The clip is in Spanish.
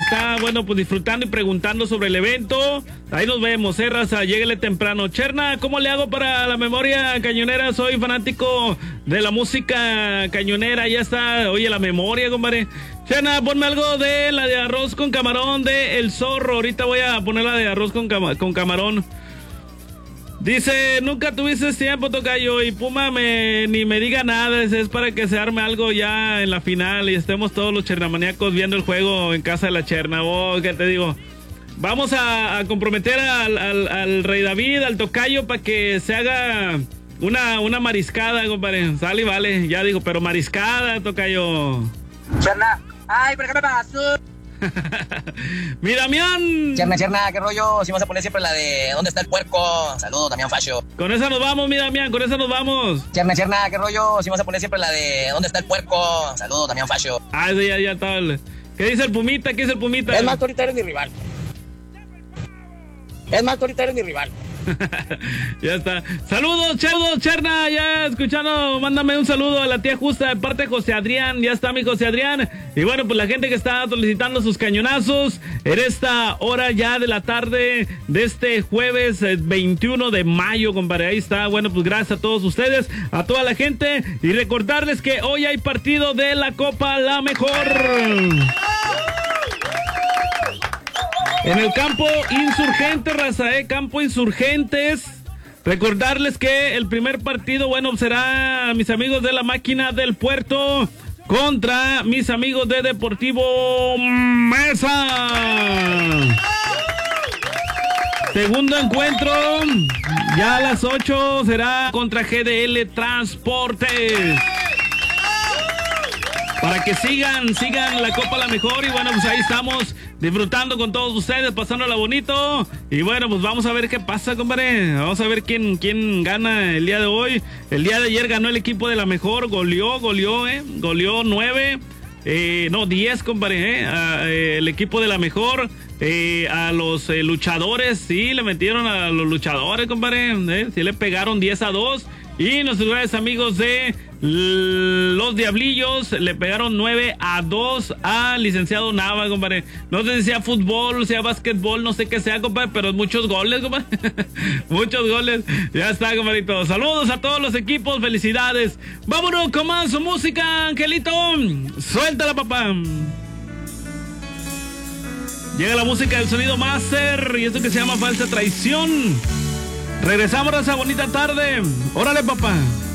está, bueno, pues disfrutando y preguntando sobre el evento. Ahí nos vemos, raza, lléguele temprano. Cherna, ¿cómo le hago para la memoria cañonera? Soy fanático de la música cañonera, ya está. Oye, la memoria, compadre. Cherna, ponme algo de la de arroz con camarón de El Zorro. Ahorita voy a poner la de arroz con camarón. Dice, nunca tuviste tiempo, tocayo, y Puma ni me diga nada, es para que se arme algo ya en la final y estemos todos los chernamaníacos viendo el juego en casa de la Cherna. Oh, ¿qué te digo? Vamos a comprometer al Rey David, al tocayo, para que se haga una mariscada, compadre. Sale y vale, ya digo, pero mariscada, tocayo. Cherna, ay, ¿por qué me pasó? Mi Damián. Cherna, ¿qué rollo? Si vas a poner siempre la de ¿dónde está el puerco? Saludos, Damián Facio. Con esa nos vamos, mi Damián, con esa nos vamos. Cherna, ¿qué rollo? Si vas a poner siempre la de ¿dónde está el puerco? Saludos, Damián Facio. Ah, sí, ya está. ¿Qué dice el Pumita? ¿Qué dice el Pumita? Es más, ahorita eres mi rival. Ya está. Saludos, Cherna, ya escuchando, mándame un saludo a la tía Justa de parte de José Adrián, ya está mi José Adrián, y bueno, pues la gente que está solicitando sus cañonazos en esta hora ya de la tarde de este jueves 21 de mayo, compadre, ahí está, bueno, pues gracias a todos ustedes, a toda la gente, y recordarles que hoy hay partido de la Copa La Mejor. En el campo Insurgentes, raza, campo Insurgentes. Recordarles que el primer partido, bueno, será mis amigos de la Máquina del Puerto contra mis amigos de Deportivo Mesa. Segundo encuentro, ya a las 8 será contra GDL Transportes. Para que sigan la Copa La Mejor y bueno, pues ahí estamos disfrutando con todos ustedes, pasándola bonito y bueno, pues vamos a ver qué pasa, compadre, vamos a ver quién gana el día de hoy. El día de ayer ganó el equipo de La Mejor, goleó 10, compadre, el equipo de La Mejor, a los luchadores, sí, le metieron a los luchadores, compadre, sí le pegaron 10-2 y nuestros grandes amigos de los Diablillos le pegaron 9-2 al licenciado Nava, compadre. No sé si sea fútbol, sea básquetbol, no sé qué sea, compadre, pero muchos goles, compadre. Muchos goles. Ya está, compadrito. Saludos a todos los equipos, felicidades. Vámonos con más música, Angelito. Suéltala, papá. Llega la música del Sonido Master y esto que se llama Falsa Traición. Regresamos a esa bonita tarde. Órale, papá.